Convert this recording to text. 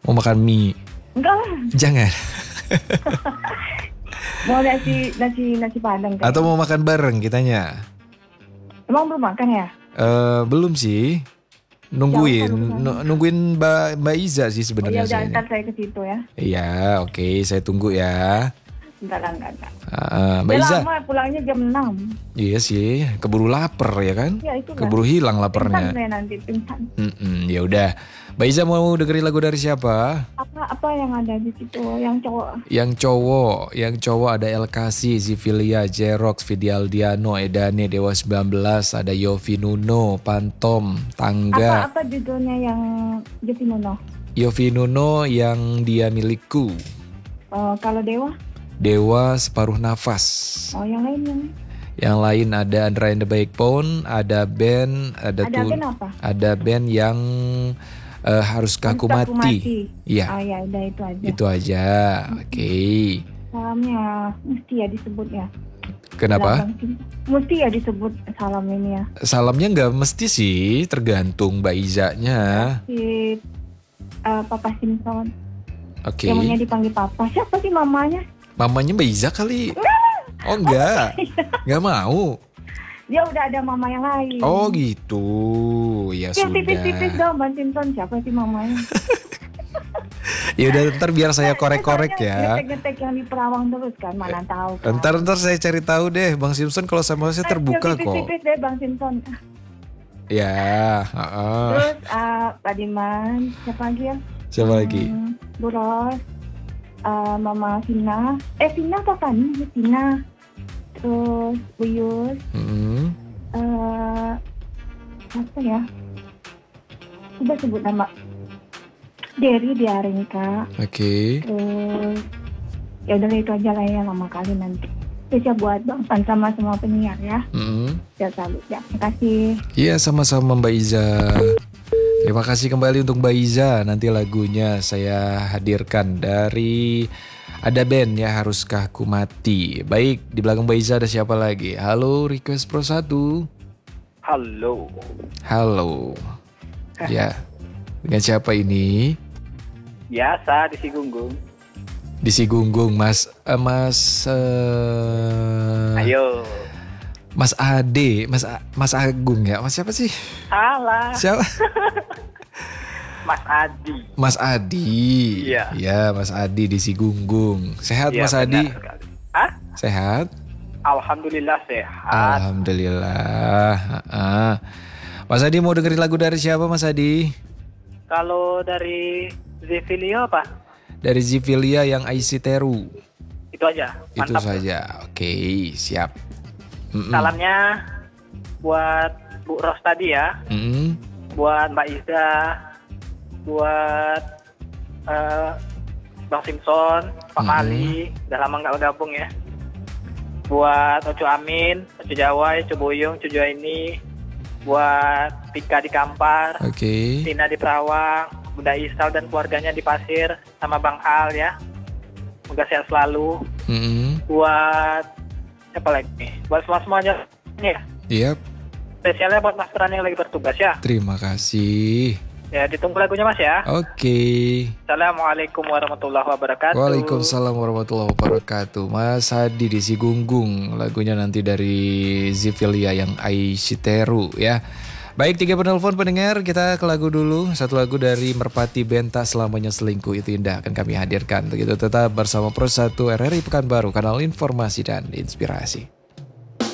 Mau makan mie? Enggak lah. Jangan. Mau nasi Padang kan? Atau mau makan bareng kitanya? Emang belum makan ya? Belum sih. Nungguin Mbak Iza sih sebenarnya. Oh, ya udah, ntar saya ke situ ya. Iya, oke, saya tunggu ya. Enggak. Mbak Iza. Lama pulangnya jam 6. Iya sih, keburu lapar ya kan? Ya itu. Keburu hilang laparnya. Pingsan saya nanti, pingsan. Ya udah. Mbak Iza mau dengerin lagu dari siapa? Apa yang ada di situ? Yang cowok ada El Kasi, Zivilia, Jerox, Fidialdiano, Edane, Dewa 19, ada Yofi Nuno, Pantom, Tangga. Apa judulnya yang Yofi Nuno? Yofi Nuno yang dia milikku. Kalau Dewa Separuh Nafas. Yang lain Yang lain ada Andra and the Backbone, ada band, band apa? Ada band yang Haruskah Aku Mati. Iya. Oh ya, udah itu aja. Itu aja. Oke. Salamnya mesti ya disebut ya. Kenapa? Mesti ya disebut salam ini ya. Salamnya nggak mesti sih, tergantung Mbak Izanya. Si Papa Simpson. Oke. Yang maunya dipanggil Papa. Siapa sih mamanya? Mamanya Mbak Iza kali. Oh enggak. Enggak mau. Dia udah ada mama yang lain. Oh gitu. Ya yang sudah. tipis-tipis dong Bang Simpson. Siapa sih mamanya? Ya udah, ntar biar saya korek-korek ya. Ngetek-ngetek yang di Perawang terus kan, mana tahu kan. Ntar saya cari tahu deh, Bang Simpson kalau sama saya terbuka kok. Tipis-tipis deh Bang Simpson. Ya. Terus Pak Diman, siapa lagi ya? Siapa lagi? Bu Ros, Mama Vina. Vina apa kan? Vina. Terus Bu Yus. Apa ya? Udah sebut nama. Derry Diaringka. Oke. Terus ya udah itu aja lah ya, lama kali nanti. Spesial buat Bang Pan sama semua penyiar ya. Ya salut ya. Terima kasih. Iya, sama-sama Mbak Iza. Terima kasih kembali untuk Mbak Iza. Nanti lagunya saya hadirkan dari ada band ya, Haruskah Aku Mati. Baik, di belakang Mbak Iza ada siapa lagi? Halo, Request Pro 1. Halo. Ya. Dengan siapa ini? Biasa di Sigunggung. Di Sigunggung, Mas Ayo. Mas Ade, Mas Agung ya? Mas siapa sih? Salah. Siapa? Mas Adi. Iya. Ya, Mas Adi di Sigunggung. Sehat ya, Mas Adi? Sehat? Alhamdulillah sehat. Alhamdulillah. Mas Adi mau dengerin lagu dari siapa, Mas Adi? Kalau dari Zivilia apa? Dari Zivilia yang IC Teru. Itu aja. Mantap. Itu saja. Oke, siap. Salamnya buat Bu Ros tadi ya. Buat Mbak Iza. Buat Bang Simpson, Pak Ali, udah lama nggak gabung ya. Buat Oco Amin, Oco Jawai, Oco Boyong, Oco Juaini. Buat Tika di Kampar, Tina di Perawang, Bunda Isal dan keluarganya di Pasir, sama Bang Al ya. Semoga sehat selalu. Buat siapa lagi nih? Buat semuanya ya. Yep. Spesialnya buat Mas Pran yang lagi bertugas ya. Terima kasih. Ya, ditunggu lagunya Mas ya. Oke. Assalamualaikum warahmatullahi wabarakatuh. Waalaikumsalam warahmatullahi wabarakatuh. Mas Hadi di Sigunggung. Lagunya nanti dari Zivilia yang Aishiteru ya. Baik, 3 penelpon pendengar. Kita ke lagu dulu. Satu lagu dari Merpati Benta, Selamanya Selingkuh Itu Indah, akan kami hadirkan. Begitu, tetap bersama Pro 1 RRI Pekanbaru, kanal informasi dan inspirasi.